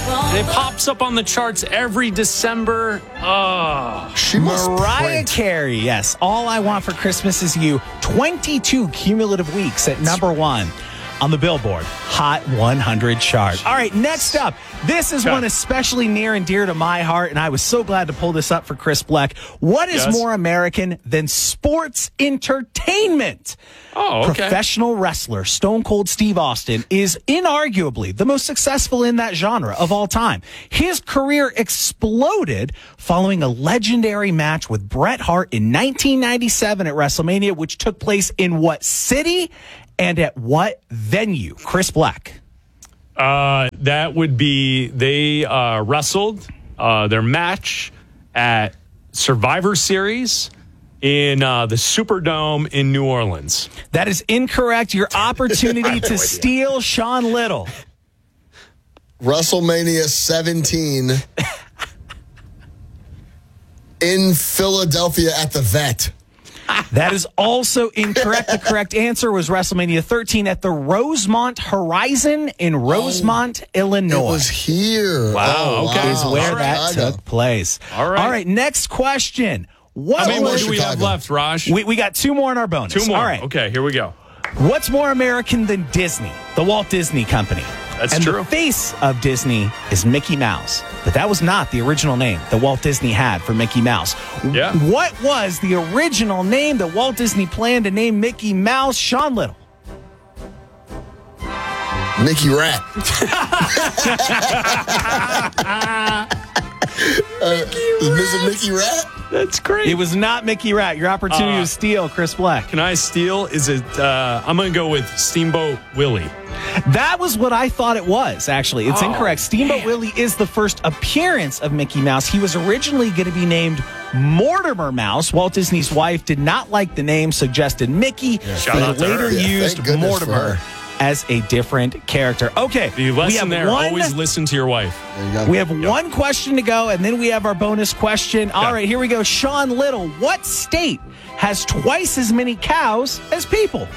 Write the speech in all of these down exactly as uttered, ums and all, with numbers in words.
And it pops up on the charts every December. Oh. She must Mariah print. Carey, yes. All I Want for Christmas Is You. twenty-two cumulative weeks at number one on the Billboard Hot one hundred chart. All right, next up. This is Okay. one especially near and dear to my heart, and I was so glad to pull this up for Chris Bleck. What is Yes. more American than sports entertainment? Oh, okay. Professional wrestler Stone Cold Steve Austin is inarguably the most successful in that genre of all time. His career exploded following a legendary match with Bret Hart in nineteen ninety-seven at WrestleMania, which took place in what city and at what venue? Chris Bleck. Uh, that would be, they uh, wrestled uh, their match at Survivor Series in uh, the Superdome in New Orleans. That is incorrect. Your opportunity to steal Sean Little. WrestleMania seventeen in Philadelphia at the Vet. That is also incorrect. The correct answer was WrestleMania thirteen at the Rosemont Horizon in Rosemont, It Illinois. was here. Wow, Oh, okay. wow. is where All that Chicago. took place. All right. All right, next question. What How many more was- do we have Chicago. left, Raj? we, we got two more in our bonus. Two more. All right. Okay, here we go. What's more American than Disney? The Walt Disney Company. That's and true. the face of Disney is Mickey Mouse. But that was not the original name that Walt Disney had for Mickey Mouse. Yeah. What was the original name that Walt Disney planned to name Mickey Mouse? Sean Little. Mickey Rat. uh, is it Mickey Rat? That's great. It was not Mickey Rat. Your opportunity Uh, to steal, Chris Black. Can I steal? Is it, uh, I'm going to go with Steamboat Willie. That was what I thought it was, actually. It's Oh, incorrect. Steamboat man. Willie is the first appearance of Mickey Mouse. He was originally going to be named Mortimer Mouse. Walt Disney's wife did not like the name, suggested Mickey. shout They out to later her. Yeah, thank used goodness for Mortimer her. as a different character. Okay, The we lesson have there, one. always listen to your wife. There you go. We have one question to go, and then we have our bonus question. All Okay. right, here we go. Sean Little, what state has twice as many cows as people?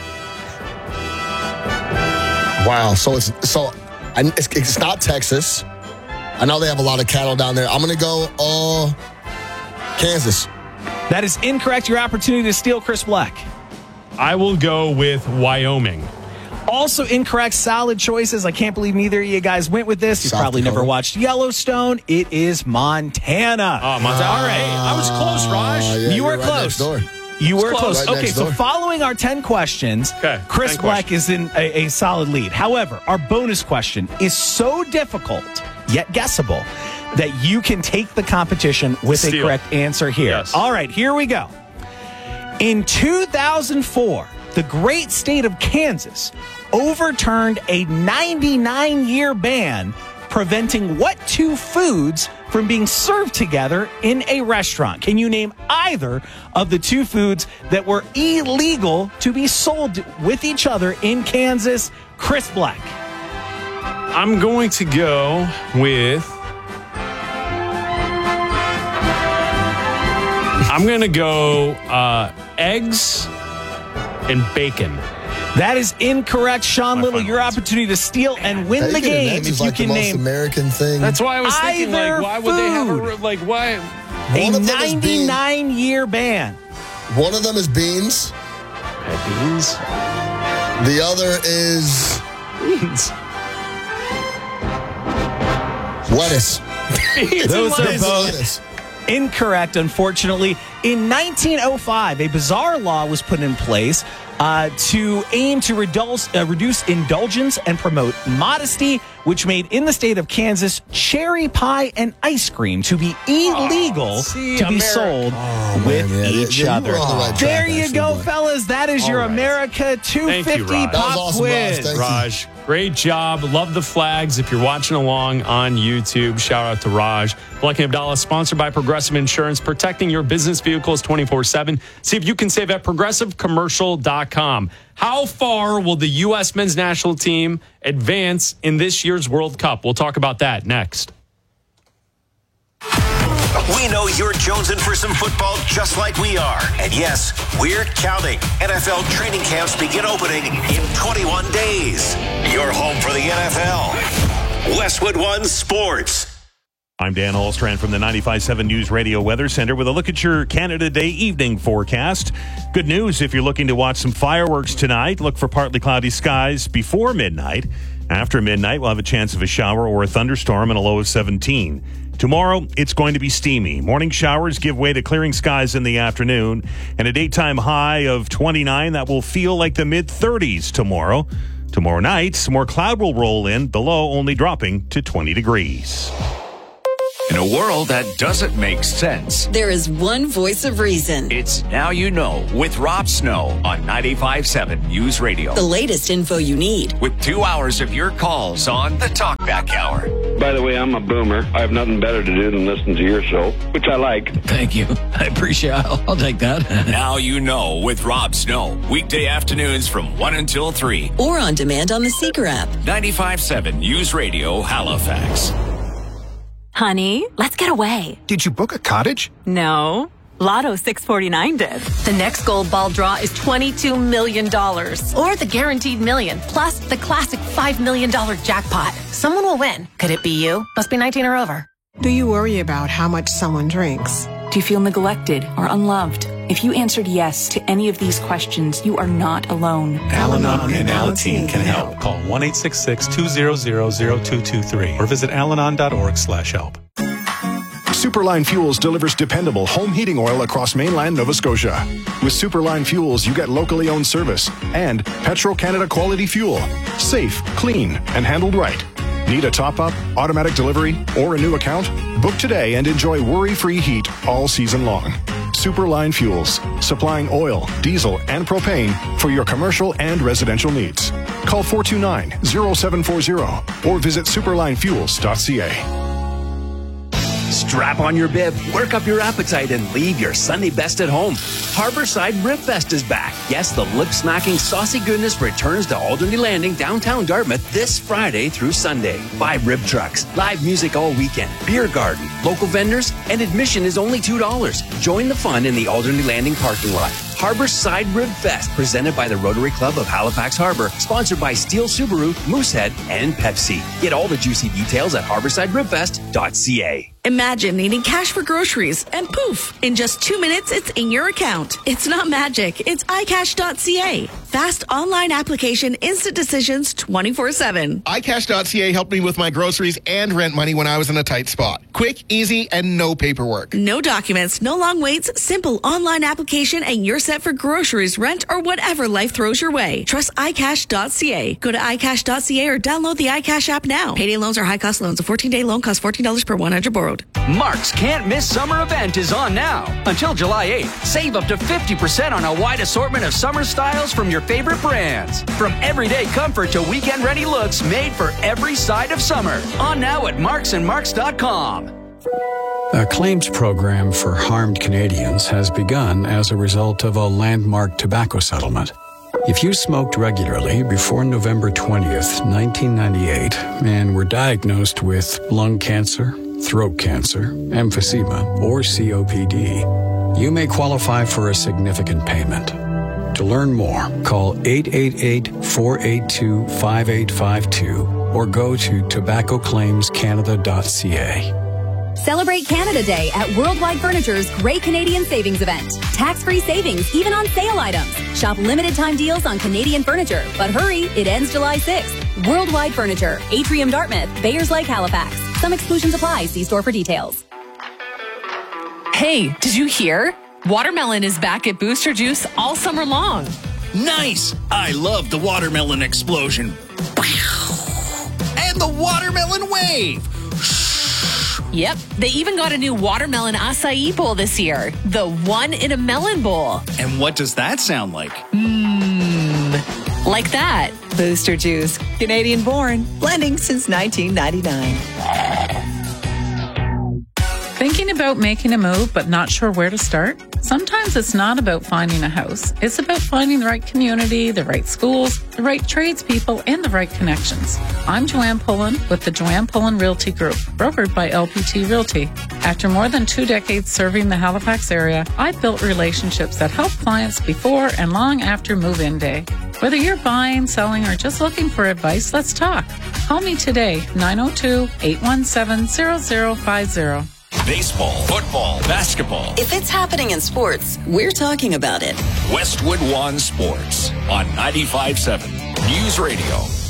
Wow. So it's so I, it's, it's not Texas. I know they have a lot of cattle down there. I'm gonna go uh Kansas. That is incorrect. Your opportunity to steal, Chris Black. I will go with Wyoming. Also incorrect. Solid choices. I can't believe neither of you guys went with this. You've South probably Dakota. never watched Yellowstone. It is Montana. Oh, Montana. All right. I was close, Raj. Uh, yeah, You you're were right close. next door. You were It's close. close. Right Okay, next so door. following our ten questions, Okay, Chris ten Black questions. is in a, a solid lead. However, our bonus question is so difficult, yet guessable, that you can take the competition with a Steal. correct answer here. Yes. All right, here we go. In two thousand four, the great state of Kansas overturned a ninety-nine year ban preventing what two foods from being served together in a restaurant? Can you name either of the two foods that were illegal to be sold with each other in Kansas? Chris Black. I'm going to go with. I'm going to go uh, eggs and bacon. That is incorrect. Sean My Little, final your answer. opportunity to steal and win the Bacon and game eggs if is you like can the most name American thing. That's why I was thinking, Either like, why would they have a. food. Like, why? a One of them is bean. ninety-nine year ban. One of them is beans. Beans. The other is Beans. lettuce. Beans Those and are lettuce. both lettuce. incorrect, unfortunately. In nineteen oh five, a bizarre law was put in place uh, to aim to reduce, uh, reduce indulgence and promote modesty, which made in the state of Kansas cherry pie and ice cream to be illegal see, to be America. sold Oh, with man, yeah, yeah, each yeah, you other. were on the right track, there you actually, go, boy. fellas. That is your All right. America two Thank you, fifty Raj. That was pop awesome, Raj. quiz. Thank you. Raj, great job. Love the flags. If you're watching along on YouTube, shout out to Raj. Black and Abdallah, sponsored by Progressive Insurance, protecting your business vehicles twenty-four seven. See if you can save at progressive commercial dot com. How far will the U S men's national team advance in this year's World Cup? We'll talk about that next. We know you're jonesing for some football just like we are. And yes, we're counting. N F L training camps begin opening in twenty-one days. Your home for the N F L. Westwood One Sports. I'm Dan Holstrand from the ninety-five point seven News Radio Weather Center with a look at your Canada Day evening forecast. Good news if you're looking to watch some fireworks tonight. Look for partly cloudy skies before midnight. After midnight, we'll have a chance of a shower or a thunderstorm and a low of seventeen. Tomorrow, it's going to be steamy. Morning showers give way to clearing skies in the afternoon, and a daytime high of twenty-nine that will feel like the mid-thirties tomorrow. Tomorrow night, some more cloud will roll in, the low only dropping to twenty degrees. In a world that doesn't make sense, there is one voice of reason. It's Now You Know with Rob Snow on ninety-five point seven News Radio. The latest info you need. With two hours of your calls on the Talkback Hour. By the way, I'm a boomer. I have nothing better to do than listen to your show, which I like. Thank you. I appreciate it. I'll, I'll take that. Now You Know with Rob Snow. Weekday afternoons from one until three. Or on demand on the Seeker app. ninety-five point seven News Radio, Halifax. Honey, let's get away. Did you book a cottage? No. Lotto six forty-nine did. The next gold ball draw is twenty-two million dollars. Or the guaranteed million, plus the classic five million dollars jackpot. Someone will win. Could it be you? Must be nineteen or over. Do you worry about how much someone drinks? Do you feel neglected or unloved? If you answered yes to any of these questions, you are not alone. Al-Anon and Alateen can help. Call one eight six six, two zero zero, zero two two three or visit alanon dot org slash help. Superline Fuels delivers dependable home heating oil across mainland Nova Scotia. With Superline Fuels, you get locally owned service and Petro-Canada quality fuel. Safe, clean, and handled right. Need a top-up, automatic delivery, or a new account? Book today and enjoy worry-free heat all season long. Superline Fuels, supplying oil, diesel, and propane for your commercial and residential needs. Call four two nine, zero seven four zero or visit superline fuels dot c a. Strap on your bib, work up your appetite, and leave your Sunday best at home. Harborside Rib Fest is back. Yes, the lip-smacking saucy goodness returns to Alderney Landing, downtown Dartmouth, this Friday through Sunday. Five rib trucks, live music all weekend, beer garden, local vendors, and admission is only two dollars. Join the fun in the Alderney Landing parking lot. Harborside Rib Fest, presented by the Rotary Club of Halifax Harbor, sponsored by Steel Subaru, Moosehead, and Pepsi. Get all the juicy details at harborside rib fest dot c a. Imagine needing cash for groceries, and poof, in just two minutes, it's in your account. It's not magic. It's i cash dot c a. Fast online application, instant decisions, twenty-four seven. i cash dot c a helped me with my groceries and rent money when I was in a tight spot. Quick, easy, and no paperwork. No documents, no long waits, simple online application, and you're set for groceries, rent, or whatever life throws your way. Trust i cash dot c a. Go to i cash dot c a or download the iCash app now. Payday loans are high-cost loans. A fourteen-day loan costs fourteen dollars per one hundred borrowed. Mark's Can't Miss Summer event is on now. Until July eighth, save up to fifty percent on a wide assortment of summer styles from your favorite brands. From everyday comfort to weekend-ready looks made for every side of summer. On now at marks and marks dot com. A claims program for harmed Canadians has begun as a result of a landmark tobacco settlement. If you smoked regularly before November twentieth, nineteen ninety-eight, and were diagnosed with lung cancer, throat cancer, emphysema, or C O P D, you may qualify for a significant payment. To learn more, call eight eight eight, four eight two, five eight five two or go to tobacco claims canada dot c a. Celebrate Canada Day at Worldwide Furniture's Great Canadian Savings Event. Tax-free savings, even on sale items. Shop limited-time deals on Canadian furniture. But hurry, it ends July sixth. Worldwide Furniture, Atrium Dartmouth, Bayers Lake Halifax. Some exclusions apply. See store for details. Hey, did you hear? Watermelon is back at Booster Juice all summer long. Nice! I love the watermelon explosion. And the watermelon wave! Yep, they even got a new watermelon acai bowl this year. The one in a melon bowl. And what does that sound like? Mmm, like that. Booster Juice, Canadian born, blending since nineteen ninety-nine. Thinking about making a move but not sure where to start? Sometimes it's not about finding a house. It's about finding the right community, the right schools, the right tradespeople, and the right connections. I'm Joanne Pullen with the Joanne Pullen Realty Group, brokered by L P T Realty. After more than two decades serving the Halifax area, I've built relationships that help clients before and long after move-in day. Whether you're buying, selling, or just looking for advice, let's talk. Call me today, nine oh two, eight one seven, zero zero five zero. Baseball, football, basketball. If it's happening in sports, we're talking about it. Westwood One Sports on ninety-five point seven News Radio.